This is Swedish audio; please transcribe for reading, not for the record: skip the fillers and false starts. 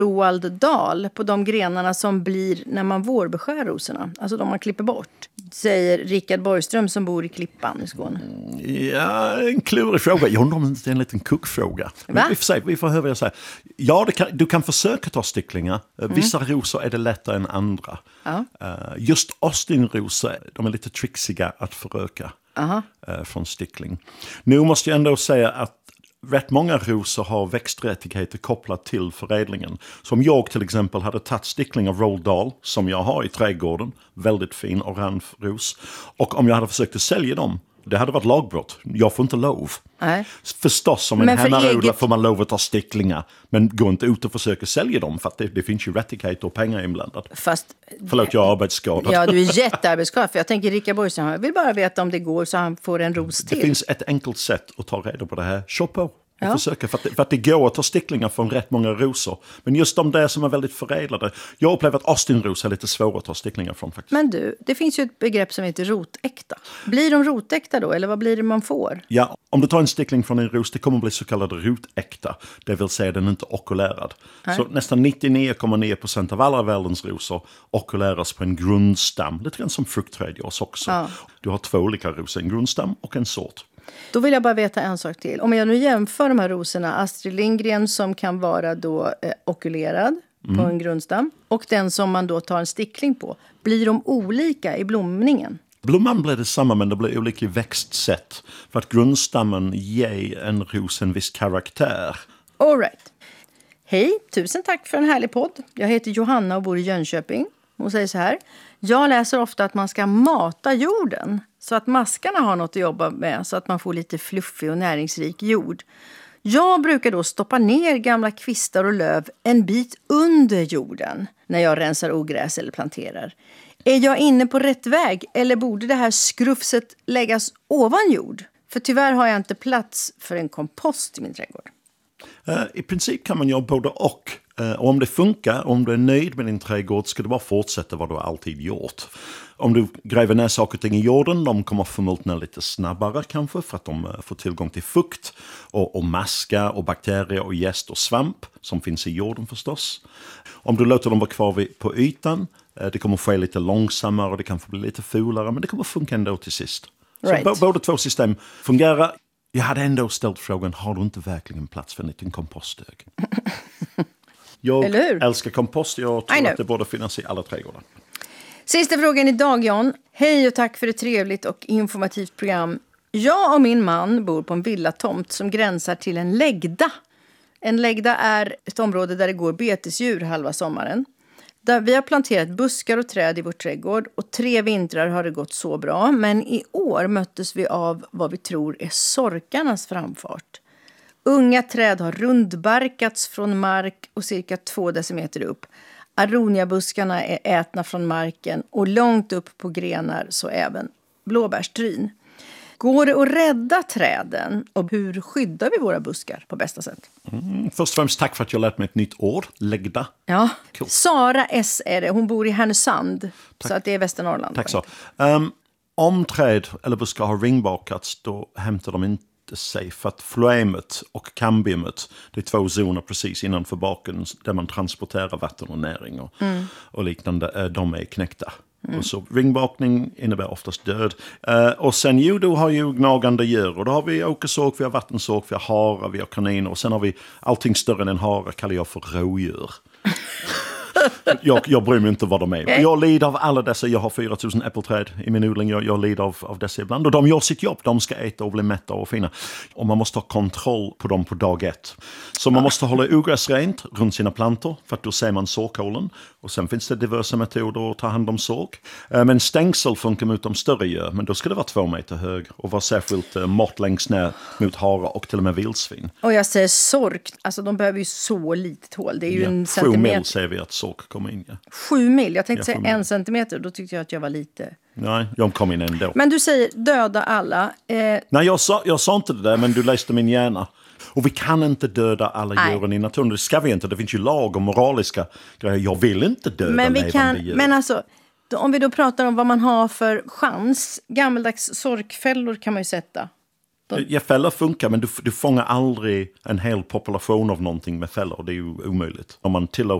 Roald Dahl på de grenarna som blir när man vårbeskär rosorna. Alltså de man klipper bort. Säger Rickard Borgström som bor i Klippan i Skåne. Ja, en klurig fråga. Jag undrar om det inte är en liten kuckfråga. Vi får höra säga. Ja, du kan försöka ta sticklingar. Vissa rosor är det lättare än andra. Just Austinrosor, de är lite trixiga att föröka från stickling. Nu måste jag ändå säga att rätt många rosor har växträttigheter kopplat till förädlingen. Så om jag till exempel hade tagit stickling av Roald Dahl, som jag har i trädgården, väldigt fin orange ros, och om jag hade försökt att sälja dem, det hade varit lagbrott. Jag får inte lov. Nej. Förstås, som en hemmarodlare får man lov att ta sticklingar. Men gå inte ut och försöka sälja dem, för att det finns ju rättigheter och pengar inblandad. Förlåt, jag är arbetsskadad. Ja, du är jättearbetsskadad. För jag tänker Rickard Borgström, jag vill bara veta om det går så han får en ros till. Det finns ett enkelt sätt att ta reda på det här. Kör på. Försöka, för att det går att ta sticklingar från rätt många rosor. Men just de där som är väldigt förädlade. Jag upplever att Austinros är lite svåra att ta sticklingar från faktiskt. Men du, det finns ju ett begrepp som heter rotäkta. Blir de rotäkta då, eller vad blir det man får? Ja, om du tar en stickling från en ros, det kommer att bli så kallad rotäkta. Det vill säga den är inte okulärad. Så nästan 99,9% av alla världens rosor okuläras på en grundstam. Lite grann som fruktträd görs också. Ja. Du har 2 olika rosor, en grundstam och en sort. Då vill jag bara veta en sak till. Om jag nu jämför de här rosorna, Astrid Lindgren som kan vara då okulerad på en grundstam och den som man då tar en stickling på. Blir de olika i blomningen? Blomman blir det samma, men det blir olika i växtsätt. För att grundstammen ger en ros en viss karaktär. All right. Hej, tusen tack för en härlig podd. Jag heter Johanna och bor i Jönköping. Hon säger så här. Jag läser ofta att man ska mata jorden så att maskarna har något att jobba med, så att man får lite fluffig och näringsrik jord. Jag brukar då stoppa ner gamla kvistar och löv en bit under jorden när jag rensar ogräs eller planterar. Är jag inne på rätt väg, eller borde det här skrufset läggas ovan jord? För tyvärr har jag inte plats för en kompost i min trädgård. I princip kan man göra både och. Och om det funkar, om du är nöjd med din trädgård, ska du bara fortsätta vad du alltid gjort. Om du gräver ner saker och ting i jorden, de kommer förmultna lite snabbare kanske, för att de får tillgång till fukt och maska och bakterier och jäst och svamp som finns i jorden förstås. Om du låter dem vara kvar på ytan, det kommer ske lite långsammare och det kan få bli lite fulare, men det kommer funka ändå till sist. Right. Så båda 2 system fungerar. Jag hade ändå ställt frågan, har du inte verkligen plats för en liten komposthög? Jag älskar kompost, jag tror att det borde finnas i alla trädgårdar. Sista frågan idag, John. Hej och tack för ett trevligt och informativt program. Jag och min man bor på en villatomt som gränsar till en lägda. En lägda är ett område där det går betesdjur halva sommaren. Där vi har planterat buskar och träd i vår trädgård och 3 vintrar har det gått så bra. Men i år möttes vi av vad vi tror är sorkarnas framfart. Unga träd har rundbarkats från mark och cirka 2 decimeter upp. Aroniabuskarna är ätna från marken och långt upp på grenar så även blåbärstryn. Går det att rädda träden och hur skyddar vi våra buskar på bästa sätt? Först och främst tack för att jag lärt mig ett nytt ord, lägda. Ja, cool. Sara S är det. Hon bor i Härnösand, så att det är Västernorrland. Tack så. Om träd eller buskar har ringbakats, då hämtar de inte sig, för att floemet och cambiumet, det är 2 zoner precis innanför baken där man transporterar vatten och näring och liknande, de är knäckta. Och så ringbakning innebär oftast död. Och sen då har ju gnagande djur, och då har vi åkersåk, vi har vattensåk, vi har harar, vi har kaniner, och sen har vi allting större än en hare kallar jag för rådjur. Jag bryr mig inte vad de är. Jag lider av alla dessa. Jag har 4000 äppelträd i min odling. Jag lider av dessa ibland. Och de gör sitt jobb. De ska äta och bli mätta och fina. Och man måste ha kontroll på dem på dag 1. Så man måste hålla ogräs rent runt sina plantor. För att då ser man sårkålen. Och sen finns det diverse metoder att ta hand om såk. Men stängsel funkar mot de större djur. Men då ska det vara 2 meter hög. Och vara särskilt mått längst ner mot harar och till och med vildsvin. Och jag säger sork. Alltså de behöver ju så litet hål. Det är ju en 7 centimeter. mil säger vi att sork kommer in. Ja. 7 mil? Jag tänkte säga 1 centimeter. Då tyckte jag att jag var lite... Nej, de kom in ändå. Men du säger döda alla. Nej, jag sa inte det där, men du läste min hjärna. Och vi kan inte döda alla djuren i naturen. Det ska vi inte. Det finns ju lag och moraliska grejer. Jag vill inte döda levande djur. Men alltså, om vi då pratar om vad man har för chans. Gammeldags sorkfällor kan man ju sätta Ja, fällor funkar, men du fångar aldrig en hel population av någonting med fällor. Det är ju omöjligt. Om man tillåter